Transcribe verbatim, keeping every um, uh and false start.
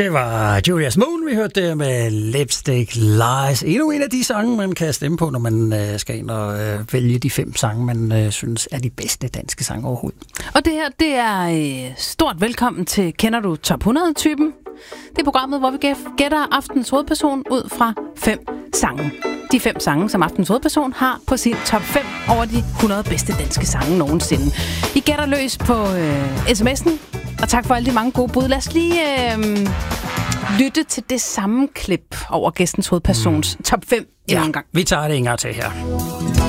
Det var Julius Moon, vi hørte der med Lipstick Lies. Endnu en af de sange, man kan stemme på, når man øh, skal ind og øh, vælge de fem sange, man øh, synes er de bedste danske sange overhovedet. Og det her, det er øh, stort velkommen til Kender du top hundrede-typen? Det er programmet, hvor vi gætter aftens hovedperson ud fra fem sange. De fem sange, som aftens hovedperson har på sin top fem over de hundrede bedste danske sange nogensinde. I gætter løs på øh, sms'en, og tak for alle de mange gode bud. Lad os lige øh, lytte til det samme klip over gæstens hovedpersons mm. top fem ja, en gang. Vi tager det en gang til her.